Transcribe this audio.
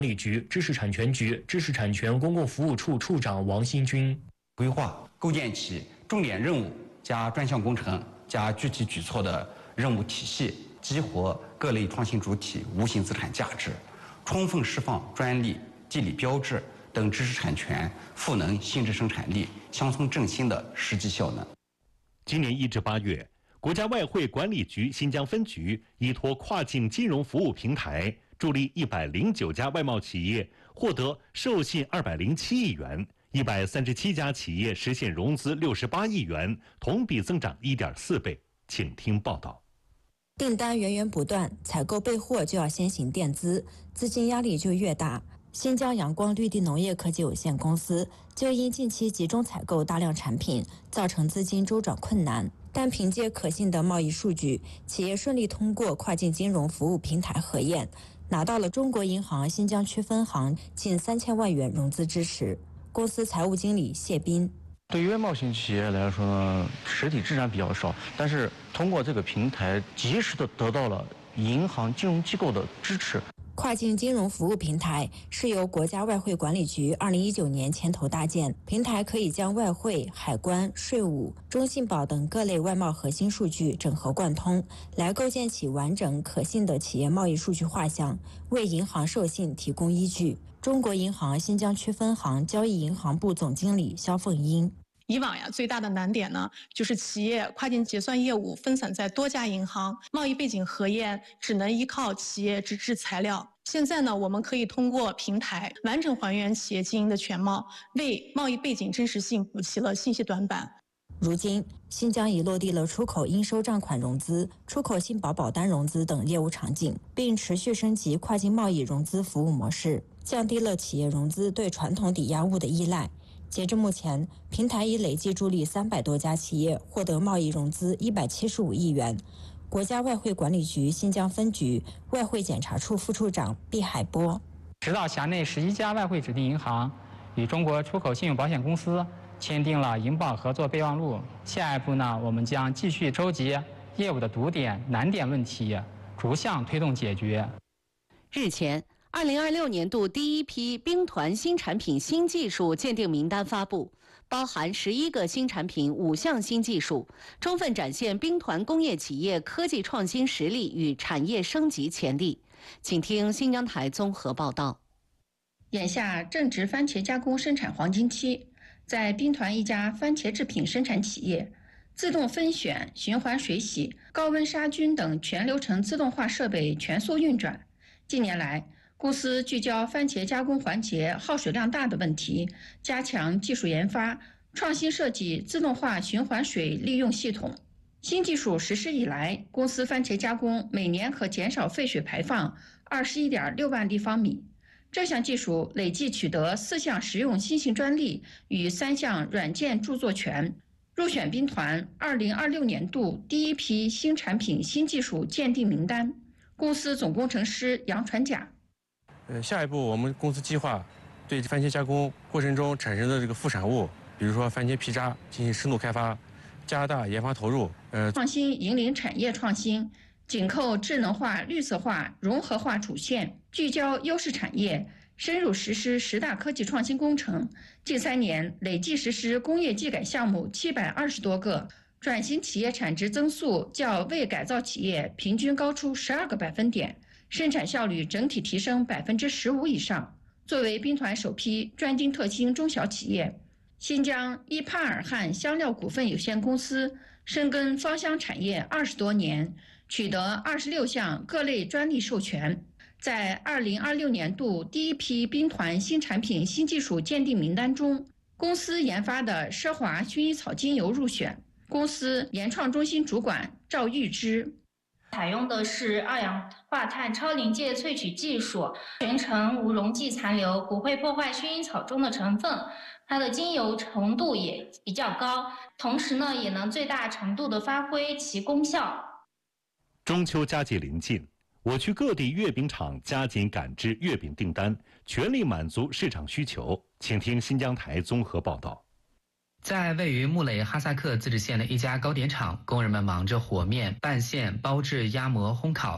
理局知识产权局知识产权公共服务处处长王新军规划构建起重点任务加专项工程加具体举措的任务体系，激活各类创新主体无形资产价值，充分释放专利、地理标志等知识产权赋能新质生产力、乡村振兴的实际效能。 今年1至8月，国家外汇管理局新疆分局依托跨境金融服务平台，助力109家外贸企业获得授信207亿元，137家企业实现融资68亿元，同比增长1.4倍。请听报道。 订单源源不断，采购备货就要先行垫资，资金压力就越大。新疆阳光绿地农业科技有限公司就因近期集中采购大量产品，造成资金周转困难。但凭借可信的贸易数据，企业顺利通过跨境金融服务平台核验，拿到了中国银行新疆区分行近3000万元融资支持。公司财务经理谢斌： 对于外贸型企业来说呢，实体资产比较少，但是通过这个平台，及时的得到了银行金融机构的支持。 跨境金融服务平台是由国家外汇管理局2019年牵头搭建，平台可以将外汇、海关、税务、中信保等各类外贸核心数据整合贯通，来构建起完整可信的企业贸易数据画像，为银行授信提供依据。中国银行新疆区分行交易银行部总经理肖凤英： 以往最大的难点呢，就是企业跨境结算业务分散在多家银行，贸易背景核验只能依靠企业纸质材料。现在呢，我们可以通过平台完整还原企业经营的全貌，为贸易背景真实性补齐了信息短板。 如今，新疆已落地了出口应收账款融资、出口信保保单融资等业务场景，并持续升级跨境贸易融资服务模式，降低了企业融资对传统抵押物的依赖。截至目前，平台已累计助力300多家企业获得贸易融资175亿元。国家外汇管理局新疆分局外汇检查处副处长毕海波： 指导辖内11家外汇指定银行与中国出口信用保险公司签订了银保合作备忘录。下一步呢，我们将继续收集业务的堵点、难点问题，逐项推动解决。 日前，2026年度第一批兵团新产品新技术鉴定名单发布，包含11个新产品、5项新技术，充分展现兵团工业企业科技创新实力与产业升级潜力。请听新疆台综合报道。 眼下正值番茄加工生产黄金期，在兵团一家番茄制品生产企业，自动分选、循环水洗、高温杀菌等全流程自动化设备全速运转。近年来，公司聚焦番茄加工环节耗水量大的问题，加强技术研发，创新设计自动化循环水利用系统。新技术实施以来，公司番茄加工每年可减少废水排放21.6万立方米。这项技术累计取得4项实用新型专利与3项软件著作权，入选兵团2026年度第一批新产品新技术鉴定名单。公司总工程师杨传甲： 下一步我们公司计划对番茄加工过程中产生的这个副产物，比如说番茄皮渣进行深度开发，加大研发投入。 创新引领产业创新，紧扣智能化、绿色化、融合化主线，聚焦优势产业，深入实施10大科技创新工程。近3年累计实施工业技改项目720多个，转型企业产值增速较未改造企业平均高出12个百分点，生产效率整体提升15%以上。作为兵团首批专精特新中小企业，新疆伊帕尔汗香料股份有限公司深耕芳香产业20多年，取得26项各类专利授权，在2026年度第一批兵团新产品新技术鉴定名单中，公司研发的奢华薰衣草精油入选。公司研创中心主管赵玉芝： 采用的是二氧化碳超临界萃取技术，全程无溶剂残留，不会破坏薰衣草中的成分。它的精油纯度也比较高，同时呢，也能最大程度的发挥其功效。 中秋佳节临近，我区各地月饼厂加紧赶制月饼订单，全力满足市场需求。请听新疆台综合报道。 在位于木垒哈萨克自治县的一家糕点厂，工人们忙着和面、拌馅、包制、压模、烘烤。